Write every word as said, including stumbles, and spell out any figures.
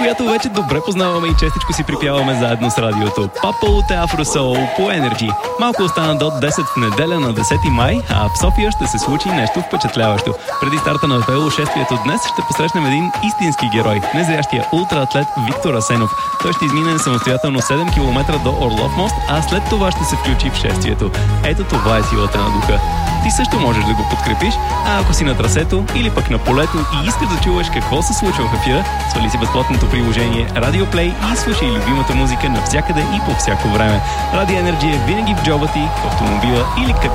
която вече добре познаваме и честичко си припяваме заедно с радиото. Папа от Afro Soul по Energy. Малко остана до десет в неделя на десети май, а в София ще се случи нещо впечатляващо. Преди старта на велошествието днес ще посрещнем един истински герой, незрящия ултраатлет Виктор Асенов. Той ще измине самостоятелно седем километра до Орлов мост, а след това ще се включи в шествието. Ето това е силата на духа. Ти също можеш да го подкрепиш, а ако си на трасето или пък на полето и искаш да чуеш какво се случва в ефира, свали си безплатното приложение Radio Play и слушай любимата музика навсякъде и по всяко време. Radio Energy е винаги в джоба ти, в автомобила или къде